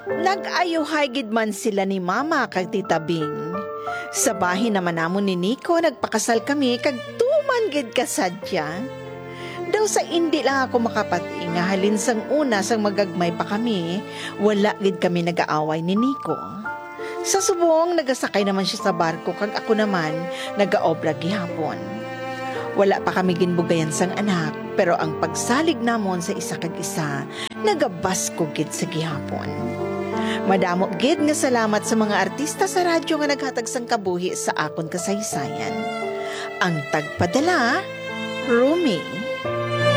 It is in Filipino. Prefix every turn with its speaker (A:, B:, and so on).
A: Nag-ayuhay gid man sila ni Mama kag Tita Bing. Sa bahin naman namon ni Nico nagpakasal kami kag tuman gid kasadya. Daw sa hindi lang ako makapati nga halin sang una sang magagmay pa kami, wala gid kami nag-aaway ni Nico. Sa subong nagasakay naman siya sa barko kag ako naman nagaobra gihapon. Wala pa kami ginbugayan sang anak, pero ang pagsalig namon sa isa kag isa, nagabas ko gid sa gihapon. Madamo gid nga salamat sa mga artista sa radyo nga naghatag sang kabuhi sa akon kasaysayan. Ang tagpadala, Rumi.